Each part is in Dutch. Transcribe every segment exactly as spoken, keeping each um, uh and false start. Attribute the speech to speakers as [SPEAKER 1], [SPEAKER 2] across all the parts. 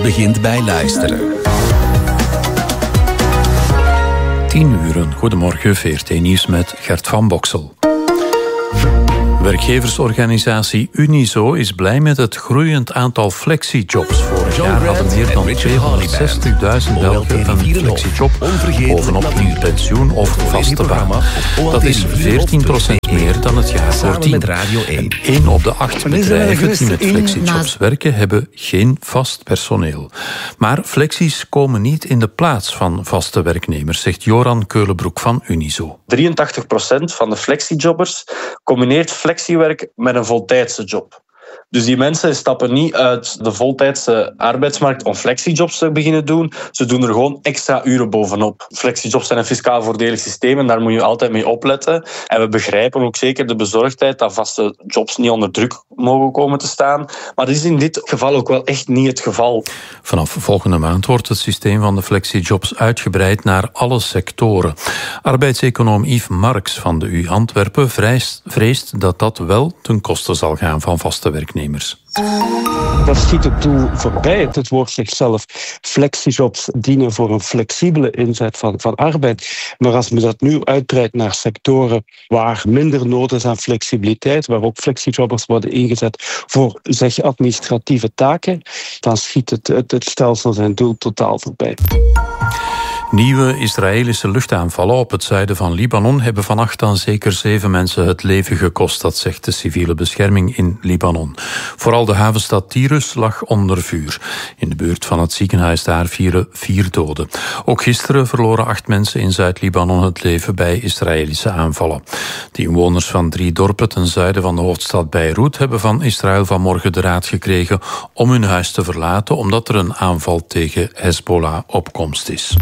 [SPEAKER 1] begint bij luisteren.
[SPEAKER 2] tien uur, goedemorgen, V R T Nieuws met Gert van Boksel. Werkgeversorganisatie Unizo is blij met het groeiend aantal flexijobs. Vorig jaar hadden meer dan tweehonderdzestigduizend Belgen een flexijjob, bovenop hun pensioen of vaste baan. Dat is veertien procent meer dan het jaar voordien. En één op de acht bedrijven die met flexijobs werken, hebben geen vast personeel. Maar flexies komen niet in de plaats van vaste werknemers, zegt Joran Keulenbroek van Unizo.
[SPEAKER 3] drieëntachtig procent van de flexijobbers combineert flexiewerk met een voltijdse job. Dus die mensen stappen niet uit de voltijdse arbeidsmarkt om flexijobs te beginnen doen. Ze doen er gewoon extra uren bovenop. Flexijobs zijn een fiscaal voordelig systeem en daar moet je altijd mee opletten. En we begrijpen ook zeker de bezorgdheid dat vaste jobs niet onder druk mogen komen te staan. Maar dat is in dit geval ook wel echt niet het geval.
[SPEAKER 2] Vanaf volgende maand wordt het systeem van de flexijobs uitgebreid naar alle sectoren. Arbeidseconoom Yves Marx van de U Antwerpen vreest, vreest dat dat wel ten koste zal gaan van vaste werknemers.
[SPEAKER 4] Dat schiet het doel voorbij. Het woord zegt zelf, flexijobs dienen voor een flexibele inzet van, van arbeid. Maar als men dat nu uitbreidt naar sectoren waar minder nood is aan flexibiliteit, waar ook flexijobbers worden ingezet voor zeg, administratieve taken, dan schiet het, het, het stelsel zijn doel totaal voorbij.
[SPEAKER 2] Nieuwe Israëlische luchtaanvallen op het zuiden van Libanon hebben vannacht aan zeker zeven mensen het leven gekost, dat zegt de civiele bescherming in Libanon. Vooral de havenstad Tyrus lag onder vuur. In de buurt van het ziekenhuis daar vielen vier doden. Ook gisteren verloren acht mensen in Zuid-Libanon het leven bij Israëlische aanvallen. De inwoners van drie dorpen ten zuiden van de hoofdstad Beirut hebben van Israël vanmorgen de raad gekregen om hun huis te verlaten, omdat er een aanval tegen Hezbollah op komst is.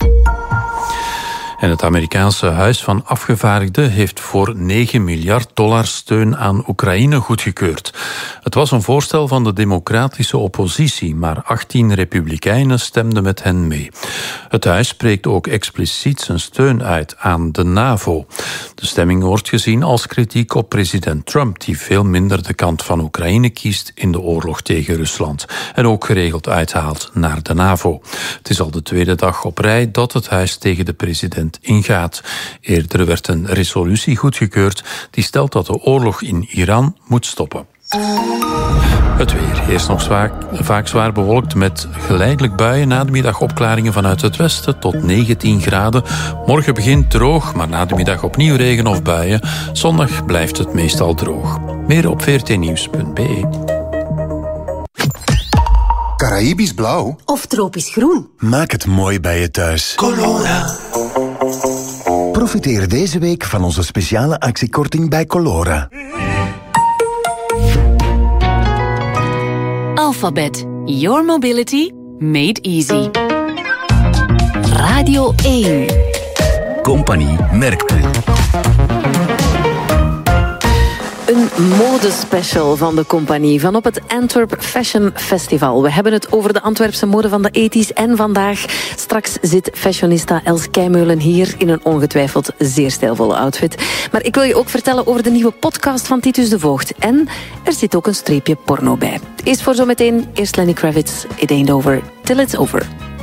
[SPEAKER 2] En het Amerikaanse Huis van Afgevaardigden heeft voor negen miljard dollar steun aan Oekraïne goedgekeurd. Het was een voorstel van de democratische oppositie, maar achttien republikeinen stemden met hen mee. Het huis spreekt ook expliciet zijn steun uit aan de NAVO. De stemming wordt gezien als kritiek op president Trump, die veel minder de kant van Oekraïne kiest in de oorlog tegen Rusland en ook geregeld uithaalt naar de NAVO. Het is al de tweede dag op rij dat het huis tegen de president ingaat. Eerder werd een resolutie goedgekeurd die stelt dat de oorlog in Iran moet stoppen. Het weer. Eerst nog zwaar, vaak zwaar bewolkt met geleidelijk buien. Na de middag opklaringen vanuit het westen tot negentien graden. Morgen begint droog, maar na de middag opnieuw regen of buien. Zondag blijft het meestal droog. Meer op v r t nieuws punt b e.
[SPEAKER 5] Caraïbisch blauw
[SPEAKER 6] of tropisch groen.
[SPEAKER 1] Maak het mooi bij je thuis.
[SPEAKER 5] Colora.
[SPEAKER 1] Profiteer deze week van onze speciale actiekorting bij Colora.
[SPEAKER 7] Alphabet. Your mobility made easy. Radio één.
[SPEAKER 1] Compagnie Merkpoel.
[SPEAKER 7] Een modespecial van de compagnie van op het Antwerp Fashion Festival. We hebben het over de Antwerpse mode van de tachtiger en vandaag. Straks zit fashionista Els Keimeulen hier in een ongetwijfeld zeer stijlvolle outfit. Maar ik wil je ook vertellen over de nieuwe podcast van Titus de Voogd. En er zit ook een streepje porno bij. Eerst voor zometeen, eerst Lenny Kravitz. It ain't over till it's over.